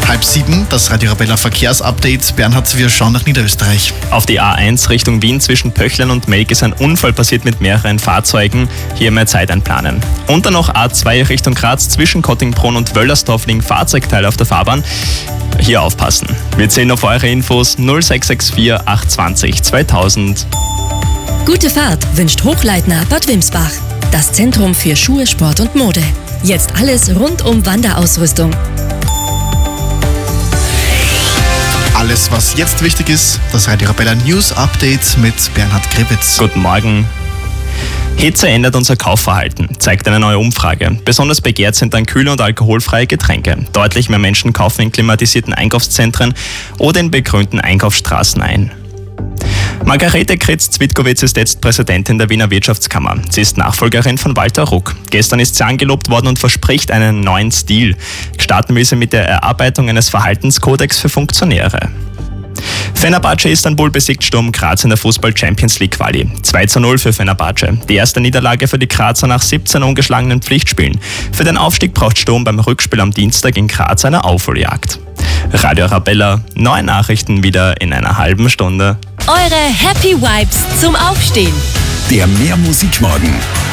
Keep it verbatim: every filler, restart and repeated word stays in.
halb sieben, das Radio Arabella Verkehrsupdate. Bernhard, wir schauen nach Niederösterreich. Auf die A eins Richtung Wien zwischen Pöchlern und Melk ist ein Unfall passiert mit mehreren Fahrzeugen. Hier mehr Zeit einplanen. Und dann noch A zwei Richtung Graz zwischen Kottingbrunn und Wöllersdorf liegen Fahrzeugteile auf der Fahrbahn. Hier aufpassen. Wir zählen auf eure Infos null sechs sechs vier acht zwei null zweitausend. Gute Fahrt wünscht Hochleitner Bad Wimsbach. Das Zentrum für Schuhe, Sport und Mode. Jetzt alles rund um Wanderausrüstung. Alles, was jetzt wichtig ist, das Radio Arabella News Update mit Bernhard Gribitz. Guten Morgen. Hitze ändert unser Kaufverhalten, zeigt eine neue Umfrage. Besonders begehrt sind dann kühle und alkoholfreie Getränke. Deutlich mehr Menschen kaufen in klimatisierten Einkaufszentren oder in begrünten Einkaufsstraßen ein. Margarete Kretz-Zwitkowitz ist jetzt Präsidentin der Wiener Wirtschaftskammer. Sie ist Nachfolgerin von Walter Ruck. Gestern ist sie angelobt worden und verspricht einen neuen Stil. Starten will sie mit der Erarbeitung eines Verhaltenskodex für Funktionäre. Fenerbahce Istanbul besiegt Sturm Graz in der Fußball-Champions-League-Quali. zwei zu null für Fenerbahce. Die erste Niederlage für die Grazer nach siebzehn ungeschlagenen Pflichtspielen. Für den Aufstieg braucht Sturm beim Rückspiel am Dienstag in Graz eine Aufholjagd. Radio Arabella, neue Nachrichten wieder in einer halben Stunde. Eure Happy Vibes zum Aufstehen. Der Mehr Musikmorgen.